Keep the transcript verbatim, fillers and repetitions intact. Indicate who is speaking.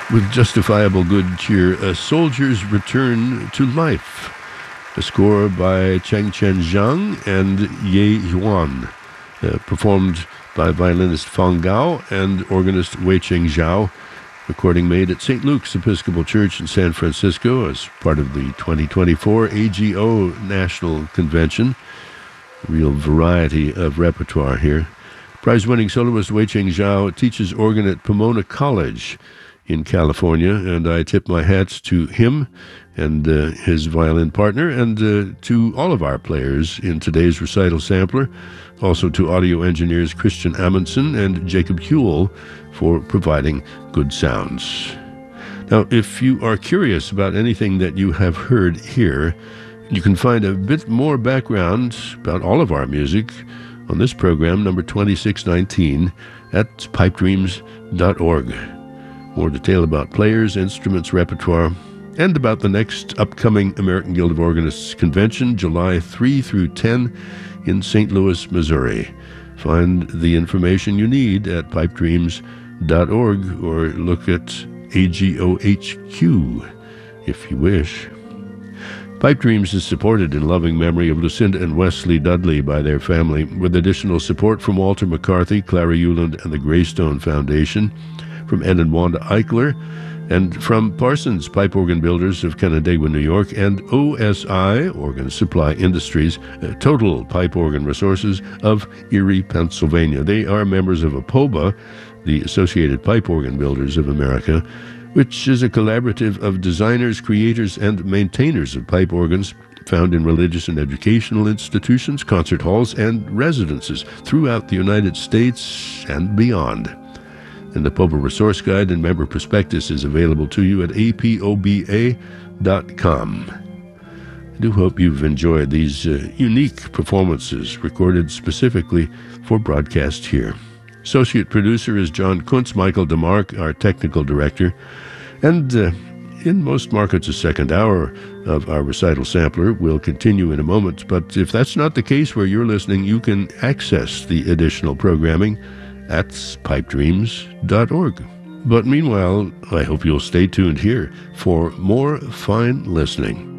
Speaker 1: With justifiable good cheer, a soldier's return to life. A score by Cheng Chen Zhang and Ye Yuan, uh, performed by violinist Fang Gao and organist Wei Ching Zhao. Recording made at Saint Luke's Episcopal Church in San Francisco as part of the twenty twenty-four A G O National Convention. Real variety of repertoire here. Prize-winning soloist Wei Ching Zhao teaches organ at Pomona College in California, and I tip my hats to him and uh, his violin partner, and uh, to all of our players in today's recital sampler, also to audio engineers Christian Amundsen and Jacob Huell for providing good sounds. Now, if you are curious about anything that you have heard here, you can find a bit more background about all of our music on this program, number twenty-six nineteen, at pipe dreams dot org. More detail about players, instruments, repertoire, and about the next upcoming American Guild of Organists Convention, July third through tenth in Saint Louis, Missouri. Find the information you need at pipe dreams dot org or look at A G O H Q if you wish. Pipe Dreams is supported in loving memory of Lucinda and Wesley Dudley by their family, with additional support from Walter McCarthy, Clara Euland, and the Greystone Foundation, from Ed and Wanda Eichler, and from Parsons Pipe Organ Builders of Canandaigua, New York, and O S I, Organ Supply Industries, uh, Total Pipe Organ Resources of Erie, Pennsylvania. They are members of APOBA, the Associated Pipe Organ Builders of America, which is a collaborative of designers, creators, and maintainers of pipe organs found in religious and educational institutions, concert halls, and residences throughout the United States and beyond. And the APOBA Resource Guide and Member Prospectus is available to you at A P O B A dot com. I do hope you've enjoyed these uh, unique performances recorded specifically for broadcast here. Associate producer is John Kuntz, Michael DeMarc, our technical director. And uh, in most markets, a second hour of our recital sampler will continue in a moment. But if that's not the case where you're listening, you can access the additional programming at pipe dreams dot org. But meanwhile, I hope you'll stay tuned here for more fine listening.